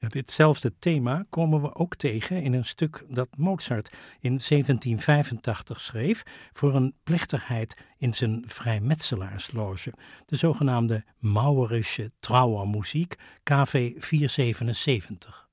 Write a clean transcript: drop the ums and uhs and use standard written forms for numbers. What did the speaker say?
Ditzelfde thema komen we ook tegen in een stuk dat Mozart in 1785 schreef voor een plechtigheid in zijn vrijmetselaarsloge, de zogenaamde Maurerische Trauermusik, KV 477.